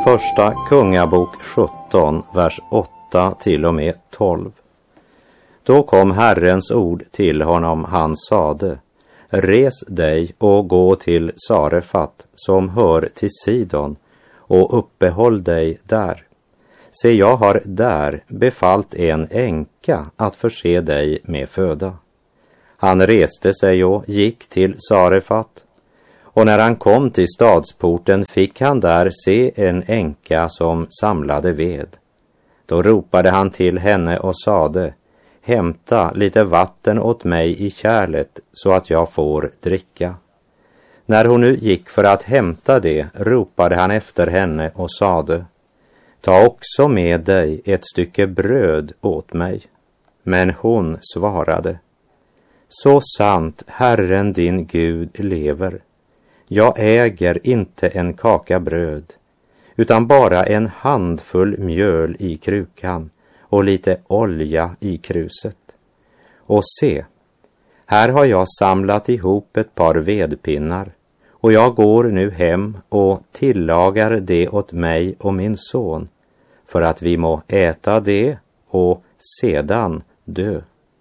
Första Kungabok 17, vers 8 till och med 12. Då kom Herrens ord till honom, han sade: res dig och gå till Sarefat som hör till Sidon och uppehåll dig där. Se, jag har där befallt en änka att förse dig med föda. Han reste sig och gick till Sarefat, och när han kom till stadsporten fick han där se en änka som samlade ved. Då ropade han till henne och sade: hämta lite vatten åt mig i kärlet så att jag får dricka. När hon nu gick för att hämta det ropade han efter henne och sade: ta också med dig ett stycke bröd åt mig. Men hon svarade: så sant Herren din Gud lever, jag äger inte en kaka bröd, utan bara en handfull mjöl i krukan och lite olja i kruset. Och se, här har jag samlat ihop ett par vedpinnar, och jag går nu hem och tillagar det åt mig och min son, för att vi må äta det och sedan dö.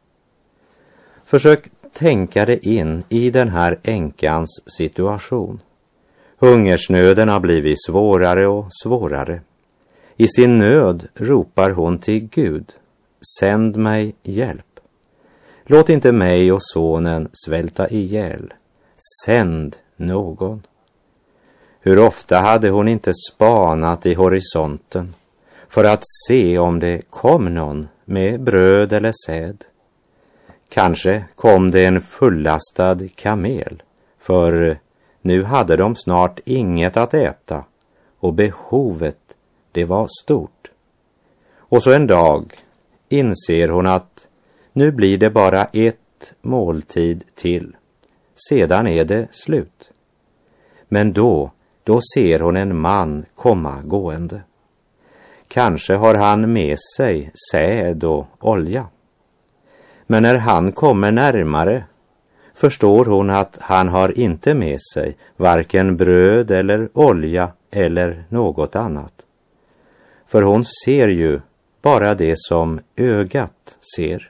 Försök tänka dig in i den här änkans situation. Hungersnöden har blivit svårare och svårare. I sin nöd ropar hon till Gud: sänd mig hjälp. Låt inte mig och sonen svälta ihjäl. Sänd någon. Hur ofta hade hon inte spanat i horisonten för att se om det kom någon med bröd eller säd. Kanske kom det en fullastad kamel, för nu hade de snart inget att äta och behovet, det var stort. Och så en dag inser hon att nu blir det bara ett måltid till. Sedan är det slut. Men då ser hon en man komma gående. Kanske har han med sig säd och olja. Men när han kommer närmare förstår hon att han har inte med sig varken bröd eller olja eller något annat. För hon ser ju bara det som ögat ser.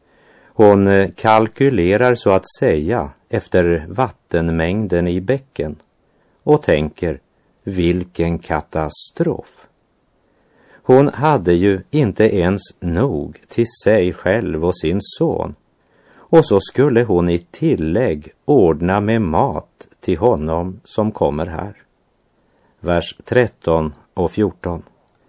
Hon kalkylerar så att säga efter vattenmängden i bäcken och tänker: vilken katastrof. Hon hade ju inte ens nog till sig själv och sin son, och så skulle hon i tillägg ordna med mat till honom som kommer här. Vers 13 och 14.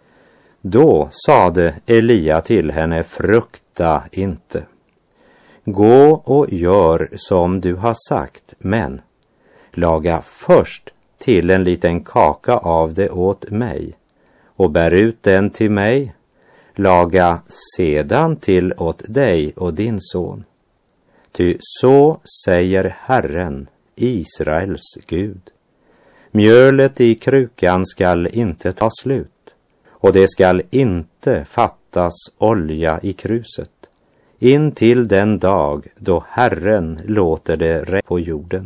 Då sade Elia till henne: frukta inte. Gå och gör som du har sagt, men laga först till en liten kaka av det åt mig och bär ut den till mig. Laga sedan till åt dig och din son. Ty så säger Herren, Israels Gud: mjölet i krukan skall inte ta slut, och det skall inte fattas olja i kruset, in till den dag då Herren låter det regna på jorden.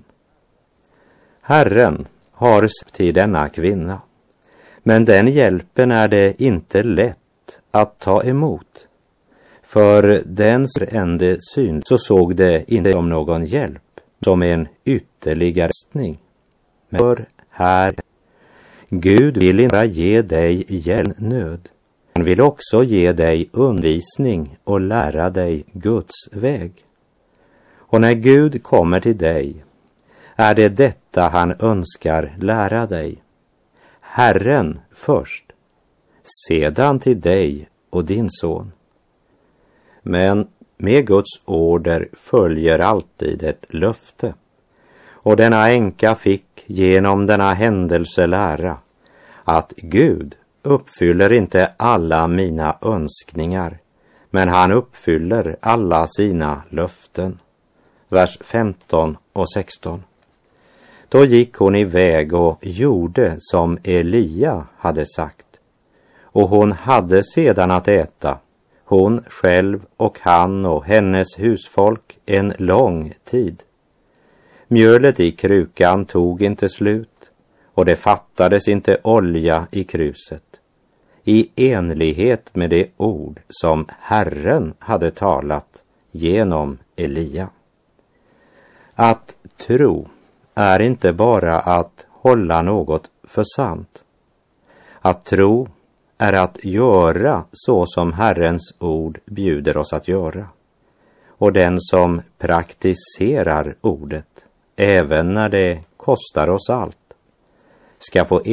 Herren har sagt till denna kvinna, men den hjälpen är det inte lätt att ta emot. För den ände syn så såg det inte som någon hjälp, som en ytterligare restning. Men för här, Gud vill inte ge dig hjälp nöd. Han vill också ge dig undervisning och lära dig Guds väg. Och när Gud kommer till dig är det detta han önskar lära dig. Herren först, sedan till dig och din son. Men med Guds order följer alltid ett löfte. Och denna änka fick genom denna händelse lära att Gud uppfyller inte alla mina önskningar, men han uppfyller alla sina löften. Vers 15 och 16. Då gick hon iväg och gjorde som Elia hade sagt. Och hon hade sedan att äta, hon själv och han och hennes husfolk, en lång tid. Mjölet i krukan tog inte slut, och det fattades inte olja i kruset, i enlighet med det ord som Herren hade talat genom Elia. Att tro är inte bara att hålla något för sant. Att tro är att göra så som Herrens ord bjuder oss att göra. Och den som praktiserar ordet, även när det kostar oss allt, ska få